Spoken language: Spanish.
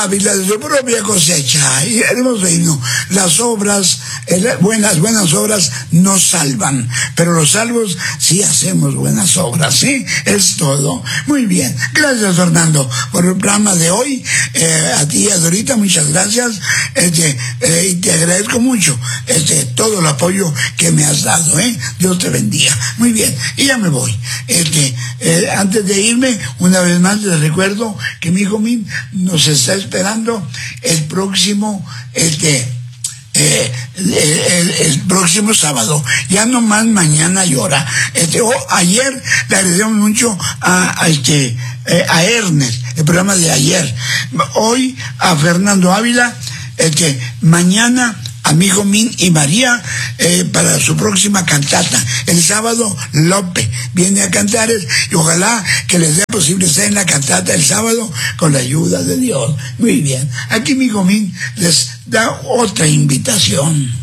Ávila de su propia cosecha. Y hemos reído. Las obras, buenas obras nos salvan, pero los salvos sí hacemos buenas obras, ¿sí? Es todo. Muy bien. Gracias, Fernando, por el programa de hoy. A ti, Adorita, muchas gracias. Y te agradezco mucho todo el apoyo que me has dado, Dios te bendiga. Muy bien. Y ya me voy. Antes de irme, una vez más les recuerdo que mi hijo Min nos está esperando el próximo el próximo sábado, ya no más mañana y hora. Ayer le agradecemos mucho a Ernest, el programa de ayer. Hoy a Fernando Ávila, mañana amigo Min y María para su próxima cantata. El sábado López viene a cantar y ojalá que les sea posible estar en la cantata el sábado con la ayuda de Dios. Muy bien. Aquí amigo Min les da otra invitación.